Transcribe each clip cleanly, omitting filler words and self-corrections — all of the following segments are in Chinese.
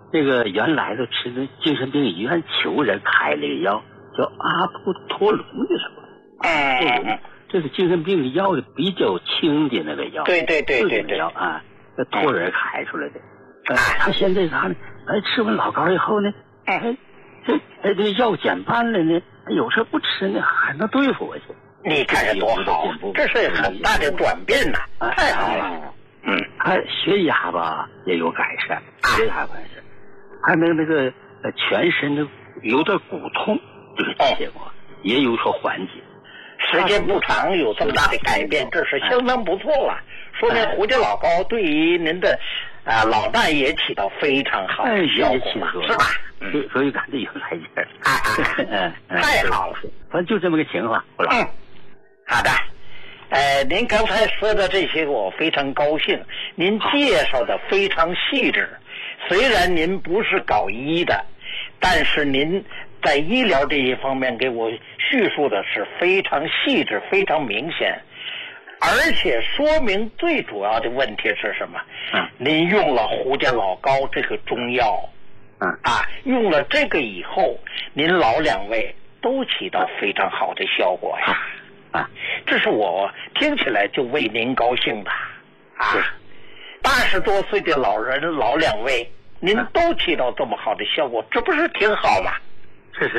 这个原来都吃的精神病医院求人开了个药叫阿普托龙的什么？这是精神病的药的比较轻的那个药， 对药啊，这托人开出来的。他现在啥呢？吃完老膏以后呢，这药减半了呢，有时候不吃呢，还能对付我去。 你看这多好，这是很大的转变呐，太好了。 他血压吧也有改善，血压改善，还那个全身的有点骨痛这个结果也有所缓解。 时间不长有这么大的改变，这是相当不错了。说明胡家老膏对于您的老大也起到非常好的效果，是吧？ 所以感觉有来劲儿。 太好了， 反正就这么个情况。 好的。您刚才说的这些我非常高兴，您介绍的非常细致。虽然您不是搞医的，但是您在医疗这一方面给我叙述的是非常细致，非常明显，而且说明最主要的问题是什么？您用了胡家老膏这个中药，用了这个以后，您老两位都起到非常好的效果呀。这是我听起来就为您高兴的80多岁的老人老两位，您都起到这么好的效果，这不是挺好吗？ 是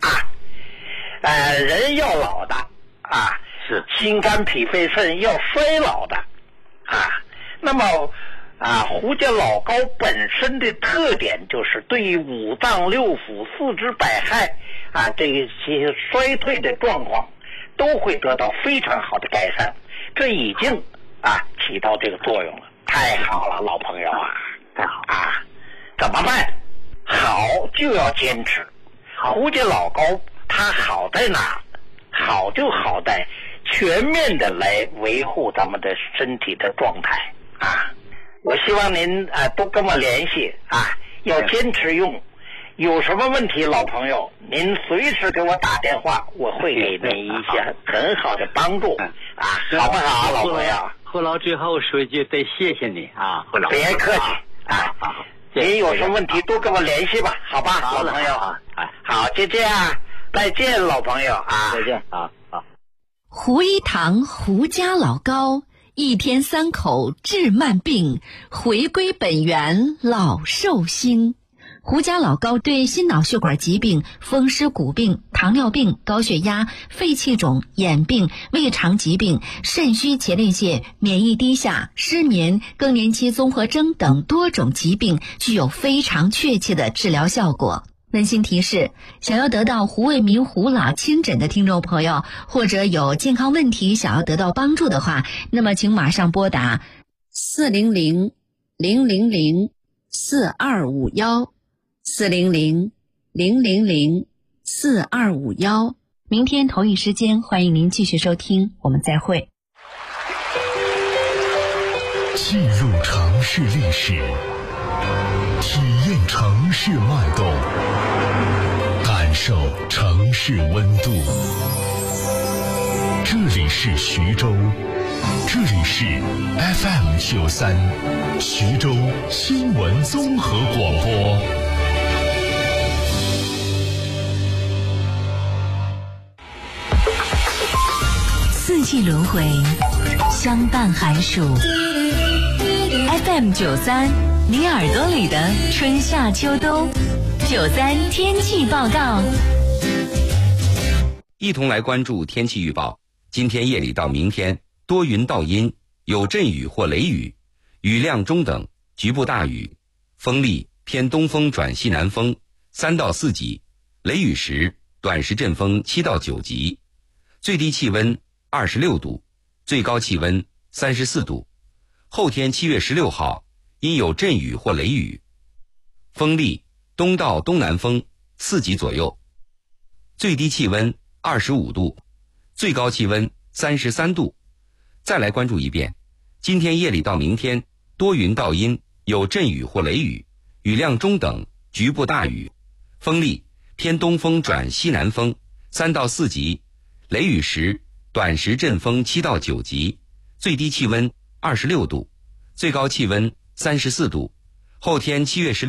人要老的是心肝脾肺肾要衰老的那么胡家老膏本身的特点就是对于五脏六腑四肢百骸这些衰退的状况都会得到非常好的改善，这已经起到这个作用了。太好了，老朋友太好怎么办？好就要坚持。胡家老膏它好在哪？好就好在全面的来维护咱们的身体的状态我希望您都跟我联系要坚持用。有什么问题，老朋友，您随时给我打电话，我会给您一些很好的帮助好不好，老朋友？ 胡老最后说一句，得谢谢你胡老。 别客气您有什么问题多跟我联系吧，好吧，老朋友好，就这样，再见，老朋友再见好。 胡一堂胡家老膏，一天3口治慢病，回归本源老寿星。胡家老膏对心脑血管疾病、风湿骨病、糖尿病、高血压、肺气肿、眼病、胃肠疾病、肾虚前列腺、免疫低下、失眠、更年期综合征等多种疾病具有非常确切的治疗效果。温馨提示，想要得到胡卫民胡老亲诊的听众朋友，或者有健康问题想要得到帮助的话，那么请马上拨打400-000-4251 400-000-4251。明天同一时间，欢迎您继续收听，我们再会。 进入城市历史，体验城市脉动，感受城市温度。这里是徐州，这里是 FM93 徐州新闻综合广播。 四季轮回，相伴寒暑。FM93，你耳朵里的春夏秋冬。93天气报告。 一同来关注天气预报。今天夜里到明天，多云到阴，有阵雨或雷雨，雨量中等，局部大雨，风力偏东风转西南风3到4级，雷雨时短时阵风7到9级，最低气温26度，最高气温34度。后天7月16号因有阵雨或雷雨，风力东到东南风4级左右，最低气温25度，最高气温33度。再来关注一遍，今天夜里到明天，多云到阴，有阵雨或雷雨，雨量中等，局部大雨，风力偏东风转西南风3到4级，雷雨时短时阵风7到9级，最低气温26度，最高气温34度。后天7月16